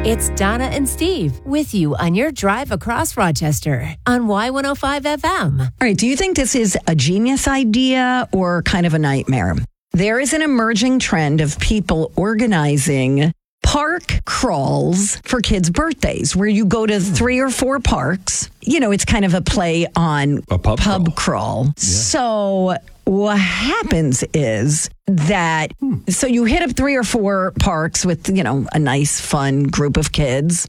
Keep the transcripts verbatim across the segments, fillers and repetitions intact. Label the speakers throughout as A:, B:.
A: It's Donna and Steve with you on your drive across Rochester on Y one oh five F M.
B: All right, do you think this is a genius idea or kind of a nightmare? There is an emerging trend of people organizing park crawls for kids' birthdays where you go to three or four parks. You know, it's kind of a play on
C: a pub,
B: pub
C: crawl.
B: crawl. Yeah. So what happens is that, hmm. so you hit up three or four parks with, you know, a nice, fun group of kids,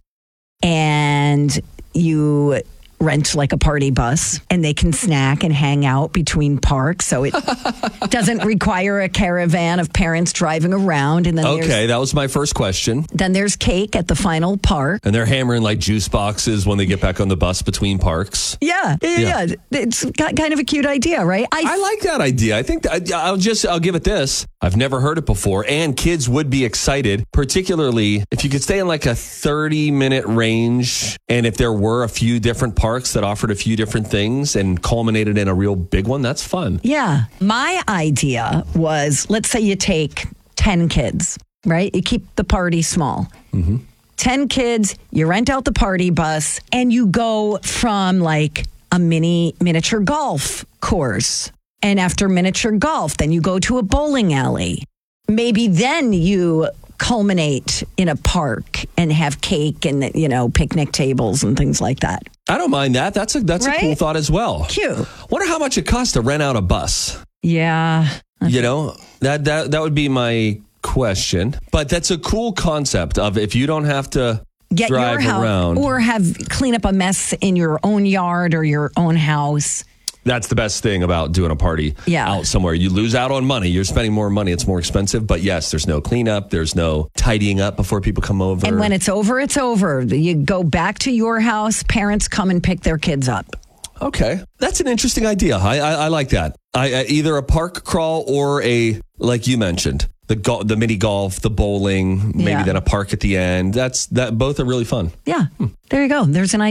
B: and you rent like a party bus, and they can snack and hang out between parks. So it doesn't require a caravan of parents driving around. And then
C: okay, that was my first question.
B: Then there's cake at the final park.
C: And they're hammering like juice boxes when they get back on the bus between parks.
B: Yeah, yeah, yeah. yeah. It's got kind of a cute idea, right?
C: I, I like that idea. I think that, I'll just, I'll give it this. I've never heard it before, and kids would be excited, particularly if you could stay in like a thirty minute range. And if there were a few different parks that offered a few different things and culminated in a real big one, that's fun.
B: Yeah. My idea was, let's say you take ten kids, right? You keep the party small. Mm-hmm. ten kids, you rent out the party bus, and you go from like a mini miniature golf course. And after miniature golf, then you go to a bowling alley. Maybe then you culminate in a park and have cake and, you know, picnic tables and things like that.
C: I don't mind that. That's a that's right? a cool thought as well.
B: Cute.
C: Wonder how much it costs to rent out a bus.
B: Yeah.
C: You know, that that that would be my question. But that's a cool concept of if you don't have to
B: Get
C: drive
B: your house
C: around
B: or have clean up a mess in your own yard or your own house.
C: That's the best thing about doing a party
B: yeah.
C: out somewhere. You lose out on money. You're spending more money. It's more expensive. But yes, there's no cleanup. There's no tidying up before people come over.
B: And when it's over, it's over. You go back to your house. Parents come and pick their kids up.
C: Okay. That's an interesting idea. I I, I like that. I, I either a park crawl or a, like you mentioned, the go- the mini golf, the bowling, maybe
B: yeah.
C: then a park at the end. That's that. Both are really fun.
B: Yeah. Hmm. There you go. There's an idea.